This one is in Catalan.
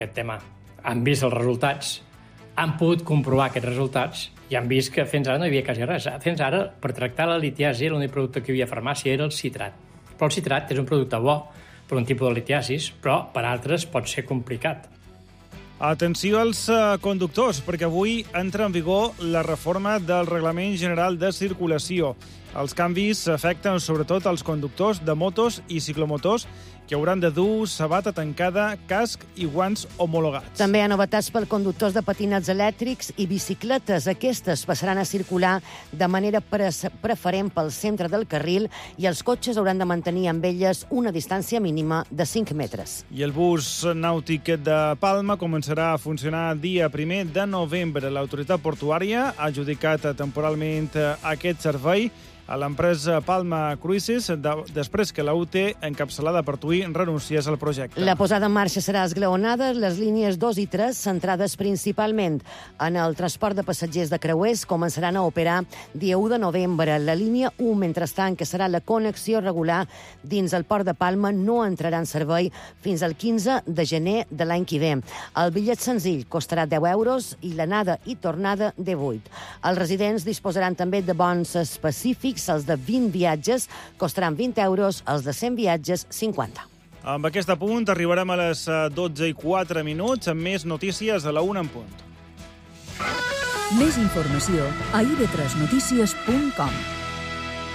aquest tema. Han vist els resultats, han pogut comprovar aquests resultats i han vist que fins ara no hi havia quasi res. Fins ara, per tractar la litiasi, l'únic producte que hi havia a farmàcia era el citrat. Però el citrat és un producte bo per un tipus de litiasis, però per altres pot ser complicat. Atenció als conductors, perquè avui entra en vigor la reforma del Reglament General de Circulació. Els canvis afecten sobretot als conductors de motos i ciclomotors que hauran de dur sabata tancada, casc i guants homologats. També hi ha novetats per conductors de patinets elèctrics i bicicletes. Aquestes passaran a circular de manera preferent pel centre del carril i els cotxes hauran de mantenir amb elles una distància mínima de 5 metres. I el bus nàutic de Palma començarà a funcionar dia 1 de novembre. L'autoritat portuària ha adjudicat temporalment aquest servei a l'empresa Palma Cruises després que la UT, encapçalada per TUI, renunciés al projecte. La posada en marxa serà esglaonada. Les línies 2 i 3, centrades principalment en el transport de passatgers de creuers, començaran a operar dia 1 de novembre. La línia 1, mentrestant, que serà la connexió regular dins el port de Palma, no entrarà en servei fins al 15 de gener de l'any que ve. El bitllet senzill costarà 10 euros i l'anada i tornada de 8. Els residents disposaran també de bons específics. Els de 20 viatges costaran 20 euros, els de 100 viatges, 50. Amb aquest apunt arribarem a les 12:04 amb més notícies a la 1 en punt. Més informació a ib3notícies.com.